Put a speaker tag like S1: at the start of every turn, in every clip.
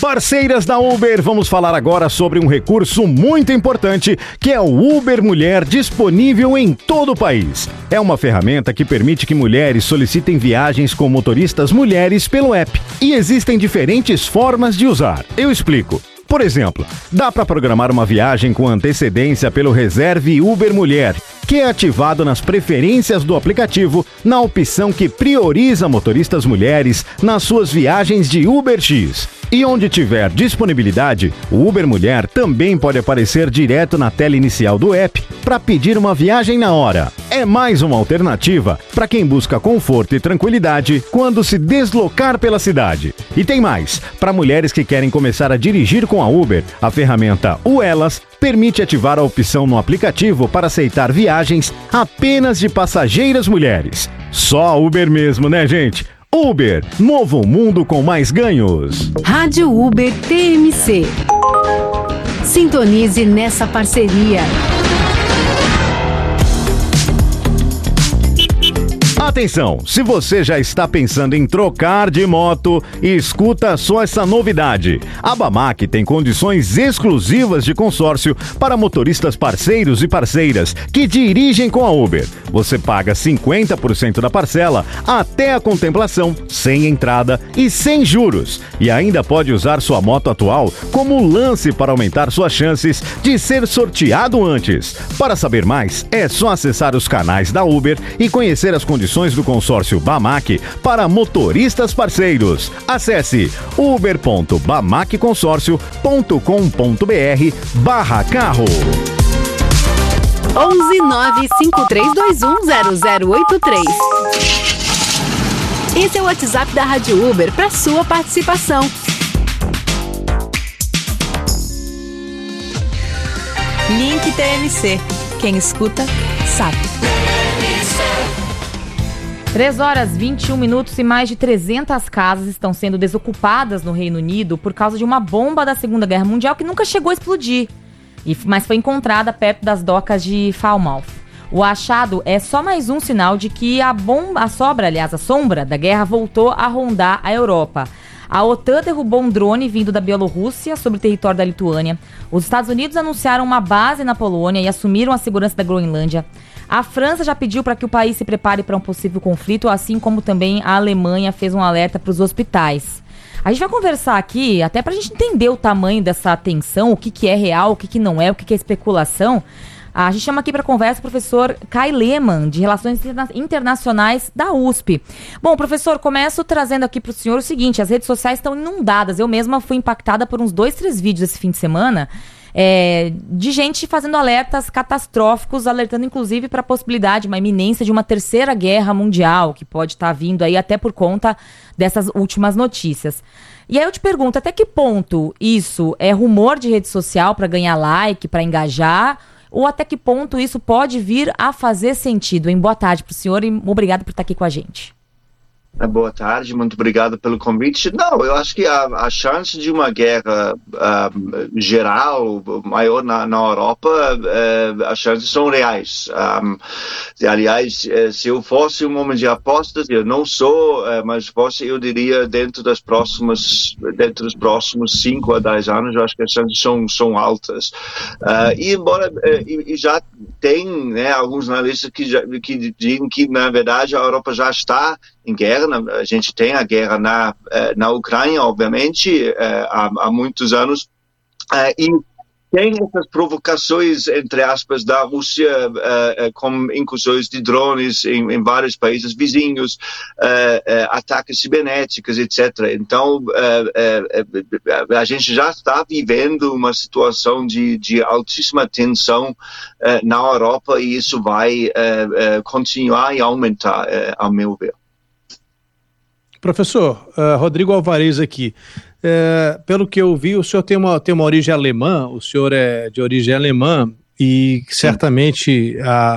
S1: Parceiras da Uber, vamos falar agora sobre um recurso muito importante que é o Uber Mulher, disponível em todo o país. É uma ferramenta que permite que mulheres solicitem viagens com motoristas mulheres pelo app. E existem diferentes formas de usar. Eu explico. Por exemplo, dá para programar uma viagem com antecedência pelo Reserve Uber Mulher, que é ativado nas preferências do aplicativo, na opção que prioriza motoristas mulheres nas suas viagens de UberX. E onde tiver disponibilidade, o Uber Mulher também pode aparecer direto na tela inicial do app para pedir uma viagem na hora. É mais uma alternativa para quem busca conforto e tranquilidade quando se deslocar pela cidade. E tem mais, para mulheres que querem começar a dirigir com a Uber, a ferramenta Elas permite ativar a opção no aplicativo para aceitar viagens apenas de passageiras mulheres. Só a Uber mesmo, né, gente? Uber, novo mundo com mais ganhos.
S2: Rádio Uber TMC. Sintonize nessa parceria.
S1: Atenção, se você já está pensando em trocar de moto, escuta só essa novidade. A Bamac tem condições exclusivas de consórcio para motoristas parceiros e parceiras que dirigem com a Uber. Você paga 50% da parcela até a contemplação, sem entrada e sem juros. E ainda pode usar sua moto atual como lance para aumentar suas chances de ser sorteado antes. Para saber mais, é só acessar os canais da Uber e conhecer as condições do consórcio Bamac para motoristas parceiros. Acesse uber.bamacconsorcio.com.br/carro.
S2: 11953210083. Esse é o WhatsApp da Rádio Uber para sua participação.
S3: Link TMC. Quem escuta, sabe.
S4: 3h21 e mais de 300 casas estão sendo desocupadas no Reino Unido por causa de uma bomba da Segunda Guerra Mundial que nunca chegou a explodir, mas foi encontrada perto das docas de Falmouth. O achado é só mais um sinal de que a sombra da guerra voltou a rondar a Europa. A OTAN derrubou um drone vindo da Bielorrússia sobre o território da Lituânia. Os Estados Unidos anunciaram uma base na Polônia e assumiram a segurança da Groenlândia. A França já pediu para que o país se prepare para um possível conflito, assim como também a Alemanha fez um alerta para os hospitais. A gente vai conversar aqui, até para a gente entender o tamanho dessa tensão, o que é real, o que não é, o que é especulação. A gente chama aqui para conversa o professor Kai Lehmann, de Relações Internacionais da USP. Bom, professor, começo trazendo aqui para o senhor o seguinte: as redes sociais estão inundadas. Eu mesma fui impactada por uns 2-3 vídeos esse fim de semana, de gente fazendo alertas catastróficos, alertando inclusive para a possibilidade, uma iminência de uma terceira guerra mundial, que pode estar vindo aí até por conta dessas últimas notícias. E aí eu te pergunto, até que ponto isso é rumor de rede social para ganhar like, para engajar, ou até que ponto isso pode vir a fazer sentido? Boa tarde para o senhor e obrigado por estar aqui com a gente.
S5: Boa tarde, muito obrigado pelo convite. Não, eu acho que a chance de uma guerra geral, maior na Europa, as chances são reais. Aliás, se eu fosse um homem de apostas, eu não sou, mas eu diria dentro dos próximos 5 a 10 anos, eu acho que as chances são altas. E embora e já tem, né, alguns analistas que dizem que, na verdade, a Europa já está em guerra. A gente tem a guerra na Ucrânia, obviamente, há muitos anos, e tem essas provocações, entre aspas, da Rússia, com incursões de drones em vários países vizinhos, ataques cibernéticos, etc. Então, a gente já está vivendo uma situação de altíssima tensão na Europa, e isso vai continuar e aumentar, ao meu ver.
S6: Professor, Rodrigo Alvarez aqui. Pelo que eu vi, o senhor tem uma origem alemã, o senhor é de origem alemã e certamente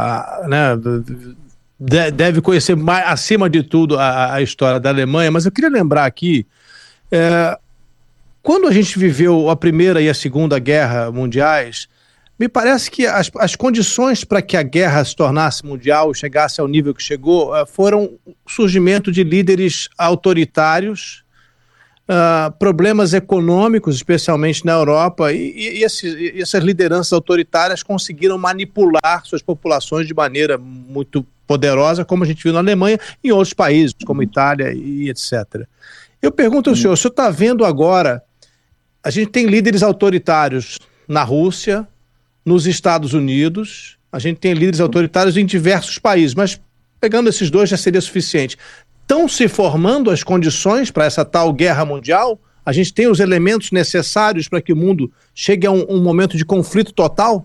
S6: deve conhecer mais, acima de tudo, a história da Alemanha, mas eu queria lembrar aqui, quando a gente viveu a Primeira e a Segunda Guerra Mundiais, me parece que as condições para que a guerra se tornasse mundial, chegasse ao nível que chegou, foram o surgimento de líderes autoritários, problemas econômicos, especialmente na Europa, e essas lideranças autoritárias conseguiram manipular suas populações de maneira muito poderosa, como a gente viu na Alemanha e em outros países, como Itália e etc. Eu pergunto ao senhor, o senhor está vendo agora, a gente tem líderes autoritários na Rússia, nos Estados Unidos, a gente tem líderes autoritários em diversos países, mas pegando esses dois já seria suficiente. Estão se formando as condições para essa tal guerra mundial? A gente tem os elementos necessários para que o mundo chegue a um momento de conflito total?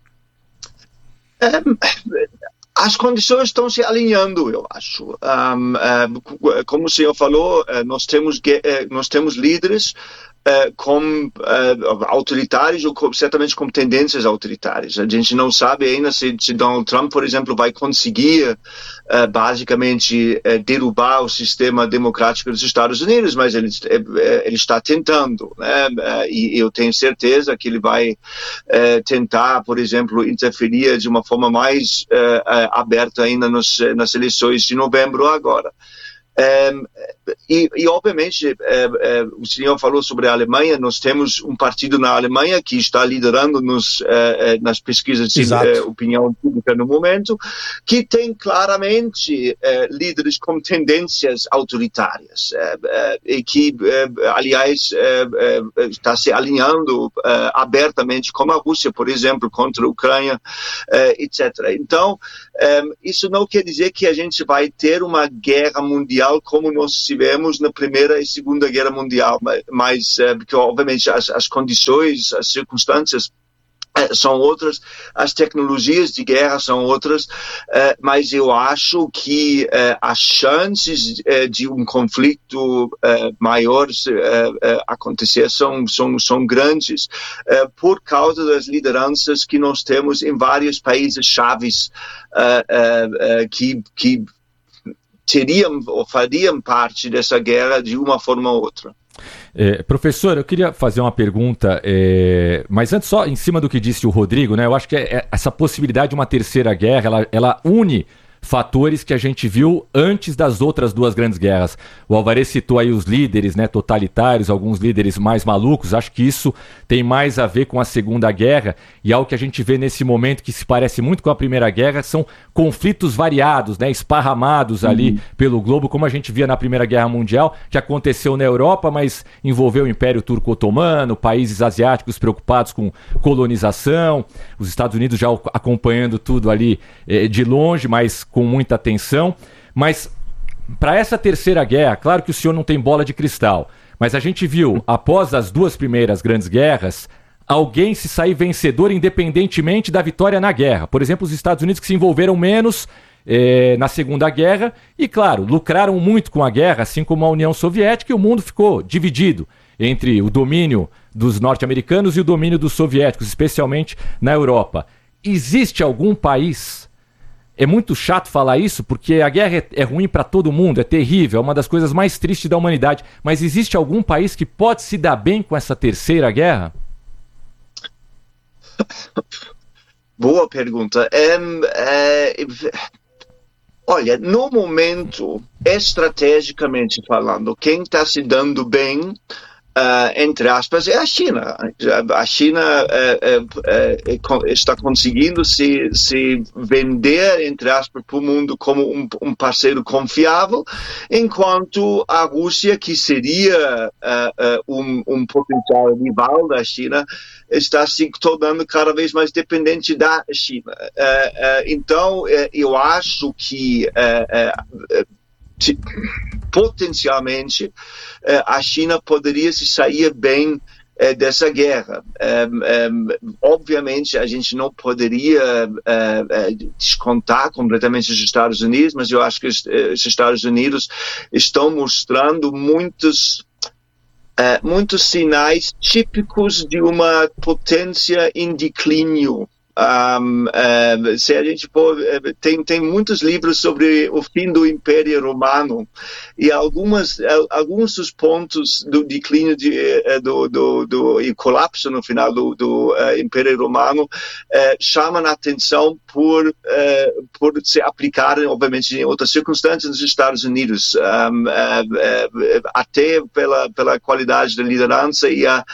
S5: As condições estão se alinhando, eu acho. Como o senhor falou, nós temos líderes autoritários ou certamente com tendências autoritárias. A gente não sabe ainda se Donald Trump, por exemplo, vai conseguir basicamente derrubar o sistema democrático dos Estados Unidos, mas ele está tentando, né? E eu tenho certeza que ele vai tentar, por exemplo, interferir de uma forma mais aberta ainda nas eleições de novembro agora. E obviamente, o senhor falou sobre a Alemanha, nós temos um partido na Alemanha que está liderando nas pesquisas de opinião pública no momento, que tem claramente líderes com tendências autoritárias, e que, aliás, está se alinhando abertamente com a Rússia, por exemplo, contra a Ucrânia, etc. Então, isso não quer dizer que a gente vai ter uma guerra mundial como nós tivemos na Primeira e Segunda Guerra Mundial, mas porque obviamente as condições, as circunstâncias são outras, as tecnologias de guerra são outras, mas eu acho que as chances de um conflito maior acontecer são grandes, por causa das lideranças que nós temos em vários países chaves que teriam ou fariam parte dessa guerra de uma forma ou outra.
S7: Professor, eu queria fazer uma pergunta, mas antes só em cima do que disse o Rodrigo, né? Eu acho que essa possibilidade de uma terceira guerra, ela une fatores que a gente viu antes das outras duas grandes guerras. O Alvarez citou aí os líderes, né, totalitários, alguns líderes mais malucos. Acho que isso tem mais a ver com a Segunda Guerra, e algo que a gente vê nesse momento que se parece muito com a Primeira Guerra são conflitos variados, né, esparramados ali pelo globo, como a gente via na Primeira Guerra Mundial, que aconteceu na Europa, mas envolveu o Império Turco-Otomano, países asiáticos preocupados com colonização, os Estados Unidos já acompanhando tudo ali de longe, mas com muita atenção. Mas para essa terceira guerra, claro que o senhor não tem bola de cristal, mas a gente viu, após as duas primeiras grandes guerras, alguém se sair vencedor independentemente da vitória na guerra. Por exemplo, os Estados Unidos, que se envolveram menos na Segunda Guerra e, claro, lucraram muito com a guerra, assim como a União Soviética, e o mundo ficou dividido entre o domínio dos norte-americanos e o domínio dos soviéticos, especialmente na Europa. Existe algum país... É muito chato falar isso, porque a guerra é ruim para todo mundo, é terrível, é uma das coisas mais tristes da humanidade. Mas existe algum país que pode se dar bem com essa terceira guerra?
S5: Boa pergunta. Olha, no momento, estrategicamente falando, quem está se dando bem, entre aspas, é a China. A China está conseguindo se vender, entre aspas, para o mundo como um parceiro confiável, enquanto a Rússia, que seria um potencial rival da China, está se tornando cada vez mais dependente da China. Então, eu acho que potencialmente a China poderia se sair bem dessa guerra. Obviamente a gente não poderia descontar completamente os Estados Unidos, mas eu acho que os Estados Unidos estão mostrando muitos sinais típicos de uma potência em declínio Se a gente for, tem muitos livros sobre o fim do Império Romano, e alguns dos pontos do declínio e colapso no final do Império Romano chamam a atenção por se aplicarem, obviamente, em outras circunstâncias nos Estados Unidos, até pela qualidade da liderança e a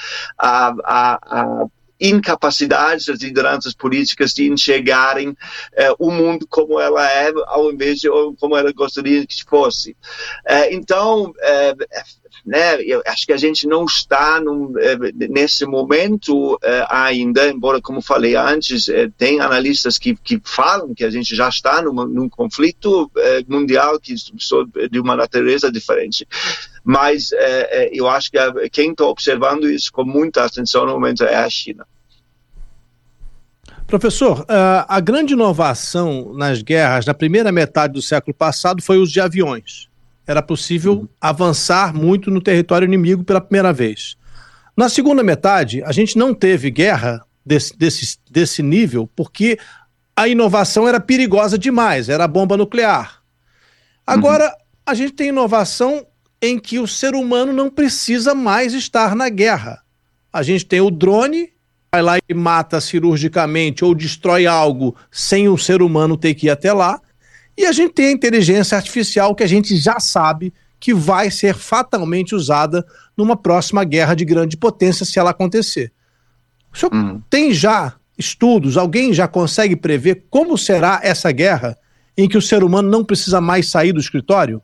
S5: incapacidade das lideranças políticas de enxergarem o mundo como ela é, ao invés de como ela gostaria que fosse. Então, eu acho que a gente não está nesse momento ainda, embora, como falei antes, tem analistas que falam que a gente já está num conflito mundial de uma natureza diferente. Mas eu acho que quem está observando isso com muita atenção no momento é a China.
S6: Professor, a grande inovação nas guerras na primeira metade do século passado foi o uso de aviões. Era possível avançar muito no território inimigo pela primeira vez. Na segunda metade, a gente não teve guerra desse nível porque a inovação era perigosa demais, era a bomba nuclear. Agora, a gente tem inovação em que o ser humano não precisa mais estar na guerra. A gente tem o drone, vai lá e mata cirurgicamente ou destrói algo sem o ser humano ter que ir até lá. E a gente tem a inteligência artificial que a gente já sabe que vai ser fatalmente usada numa próxima guerra de grande potência se ela acontecer. O senhor tem já estudos, alguém já consegue prever como será essa guerra em que o ser humano não precisa mais sair do escritório?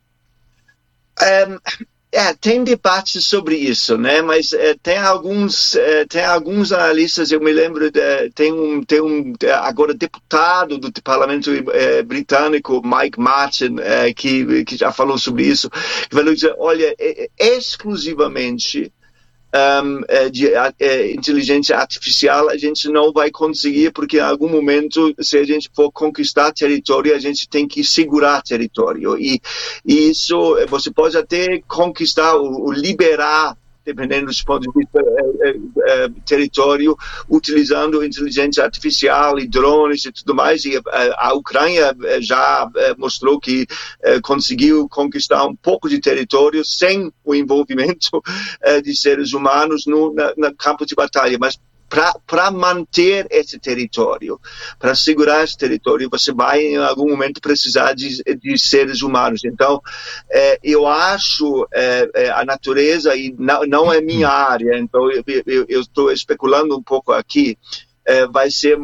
S5: Tem debates sobre isso, né? Mas tem alguns analistas, eu me lembro, tem um agora deputado do parlamento britânico, Mike Martin, que já falou sobre isso, que falou dizer, olha, exclusivamente de inteligência artificial a gente não vai conseguir, porque em algum momento, se a gente for conquistar território, a gente tem que segurar território. E isso, você pode até conquistar ou liberar, dependendo do ponto de vista, território, utilizando inteligência artificial e drones e tudo mais. E a Ucrânia já mostrou que conseguiu conquistar um pouco de território sem o envolvimento de seres humanos no campo de batalha. Mas para manter esse território, para segurar esse território, você vai em algum momento precisar de seres humanos. Então, eu acho a natureza, e não é minha área, então eu estou especulando um pouco aqui, vai ser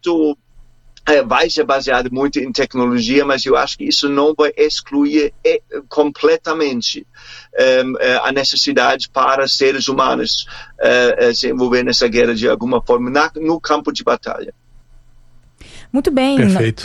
S5: baseado muito em tecnologia, mas eu acho que isso não vai excluir completamente a necessidade para seres humanos se envolver nessa guerra de alguma forma no campo de batalha.
S4: Muito bem.
S6: Perfeito.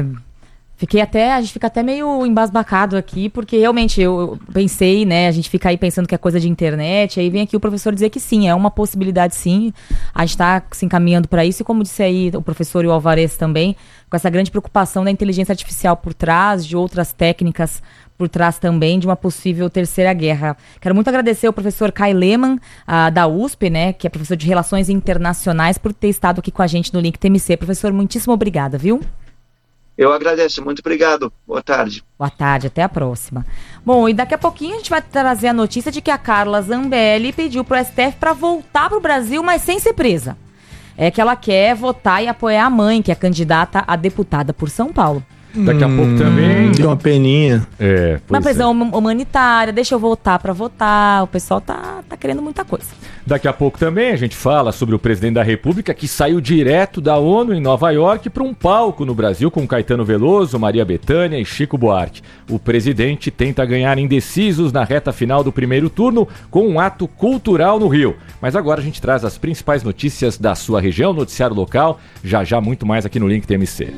S4: A gente fica até meio embasbacado aqui, porque realmente eu pensei, né, a gente fica aí pensando que é coisa de internet, aí vem aqui o professor dizer que sim, é uma possibilidade sim, a gente está se encaminhando para isso, e como disse aí o professor e o Alvarez também, com essa grande preocupação da inteligência artificial por trás, de outras técnicas por trás também, de uma possível terceira guerra. Quero muito agradecer ao professor Kai Lehmann, da USP, né, que é professor de Relações Internacionais, por ter estado aqui com a gente no Link TMC. Professor, muitíssimo obrigada, viu?
S5: Eu agradeço, muito obrigado. Boa tarde.
S4: Boa tarde, até a próxima. Bom, e daqui a pouquinho a gente vai trazer a notícia de que a Carla Zambelli pediu pro STF para voltar pro Brasil, mas sem ser presa. É que ela quer votar e apoiar a mãe, que é candidata a deputada por São Paulo.
S7: Daqui a pouco também.
S6: Deu uma peninha.
S4: Na prisão humanitária, deixa eu voltar para votar. O pessoal tá querendo muita coisa.
S7: Daqui a pouco também a gente fala sobre o presidente da República que saiu direto da ONU em Nova York para um palco no Brasil com Caetano Veloso, Maria Bethânia e Chico Buarque. O presidente tenta ganhar indecisos na reta final do primeiro turno com um ato cultural no Rio. Mas agora a gente traz as principais notícias da sua região, noticiário local, já muito mais aqui no Link TMC.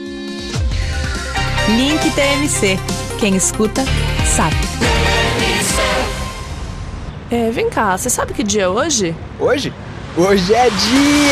S3: Link TMC. Quem escuta, sabe.
S8: Vem cá, você sabe que dia é hoje?
S9: Hoje? Hoje é dia